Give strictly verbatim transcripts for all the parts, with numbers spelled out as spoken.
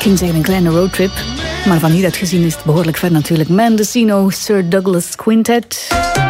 ging zeggen een kleine roadtrip. Maar van hieruit gezien is het behoorlijk ver natuurlijk. Mendocino, Sir Douglas Quintet.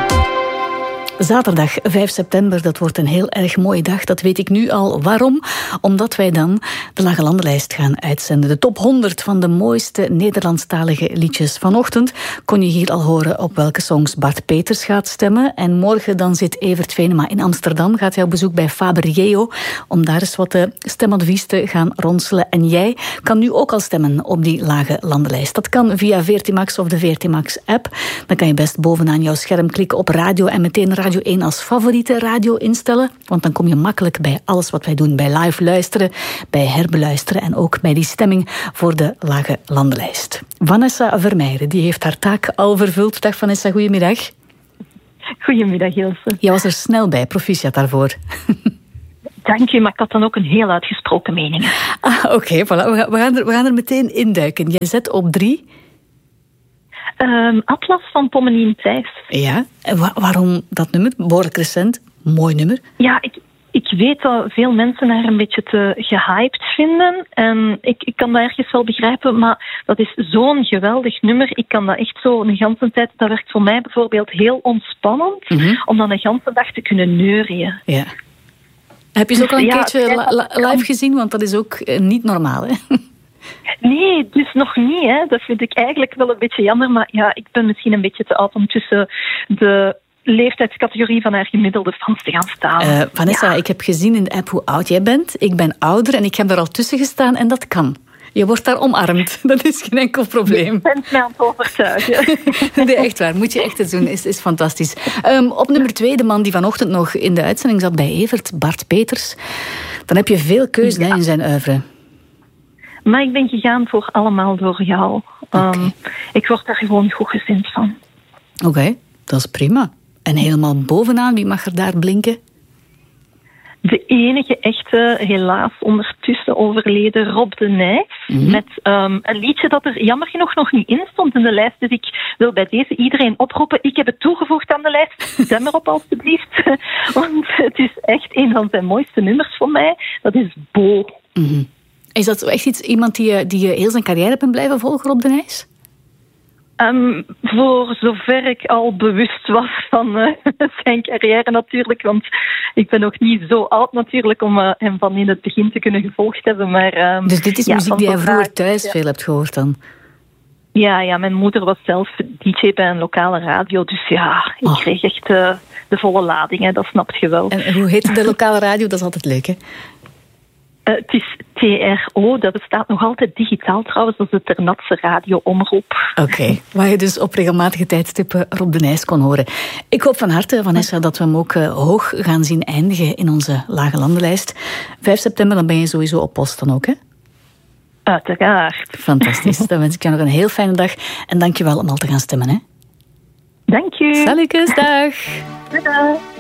Zaterdag vijf september, dat wordt een heel erg mooie dag. Dat weet ik nu al. Waarom? Omdat wij dan de Lage Landenlijst gaan uitzenden. De top honderd van de mooiste Nederlandstalige liedjes. Vanochtend kon je hier al horen op welke songs Bart Peters gaat stemmen. En morgen dan zit Evert Venema in Amsterdam. Gaat hij op bezoek bij Faber Yeo om daar eens wat de stemadvies te gaan ronselen. En jij kan nu ook al stemmen op die Lage Landenlijst. Dat kan via V R T Max of de V R T Max app. Dan kan je best bovenaan jouw scherm klikken op radio en meteen radio één als favoriete radio instellen. Want dan kom je makkelijk bij alles wat wij doen. Bij live luisteren, bij herbeluisteren en ook bij die stemming voor de Lage Landenlijst. Vanessa Vermeijeren, die heeft haar taak al vervuld. Dag Vanessa, goedemiddag. Goedemiddag Ilse. Jij was er snel bij, proficiat daarvoor. Dank je, maar ik had dan ook een heel uitgesproken mening. Ah, Oké, okay, voilà. we, gaan, we, gaan er, we gaan er meteen induiken. Jij zet op drie... Um, Atlas van Pommelien Thijs. Ja, en wa- waarom dat nummer? Behoorlijk recent, mooi nummer. Ja, ik, ik weet dat veel mensen haar een beetje te gehyped vinden. En ik, ik kan dat ergens wel begrijpen, maar dat is zo'n geweldig nummer. Ik kan dat echt zo een ganse tijd... Dat werkt voor mij bijvoorbeeld heel ontspannend, mm-hmm. om dan een ganse dag te kunnen neurien. Ja. Heb je ze ook al een ja, keertje la- la- live gezien? Want dat is ook uh, niet normaal, hè? Nee, dus nog niet. Hè. Dat vind ik eigenlijk wel een beetje jammer. Maar ja, ik ben misschien een beetje te oud om tussen de leeftijdscategorie van haar gemiddelde fans te gaan staan. Uh, Vanessa, ja. Ik heb gezien in de app hoe oud jij bent. Ik ben ouder en ik heb er al tussen gestaan en dat kan. Je wordt daar omarmd. Dat is geen enkel probleem. Je bent mij aan het overtuigen. Nee, echt waar. Moet je echt eens doen. Is, is fantastisch. Um, op nummer twee, de man die vanochtend nog in de uitzending zat bij Evert, Bart Peters. Dan heb je veel keuze ja. hè, in zijn oeuvre. Maar ik ben gegaan voor Allemaal door jou. Okay. Um, ik word daar gewoon goed gezind van. Oké, okay, dat is prima. En helemaal bovenaan, wie mag er daar blinken? De enige echte, helaas ondertussen overleden Rob de Nijs. Mm-hmm. Met um, een liedje dat er jammer genoeg nog niet in stond in de lijst. Dus ik wil bij deze iedereen oproepen. Ik heb het toegevoegd aan de lijst. Stem erop alstublieft. Want het is echt een van zijn mooiste nummers voor mij. Dat is Bo. Mm-hmm. Is dat echt iets, iemand die je, die je heel zijn carrière bent blijven volgen op de Nijs? Um, voor zover ik al bewust was van uh, zijn carrière natuurlijk. Want ik ben nog niet zo oud natuurlijk om uh, hem van in het begin te kunnen gevolgd hebben. Maar, um, dus dit is ja, muziek die jij vroeger thuis ja. veel hebt gehoord dan? Ja, ja, mijn moeder was zelf D J bij een lokale radio. Dus ja, ik oh. kreeg echt uh, de volle lading. Hè, dat snapt je wel. En hoe heet de lokale radio? Dat is altijd leuk, hè? Uh, het is T R O, dat bestaat nog altijd digitaal trouwens. Dat is de Ternatse radio-omroep. Oké, okay, waar je dus op regelmatige tijdstippen Rob de Nijs kon horen. Ik hoop van harte, Vanessa, dat we hem ook uh, hoog gaan zien eindigen in onze Lage Landenlijst. vijf september, dan ben je sowieso op post dan ook, hè? Uiteraard. Fantastisch. Dan wens ik jou nog een heel fijne dag. En dank je wel om al te gaan stemmen, hè? Dank je. Salutjes, dag. Dag.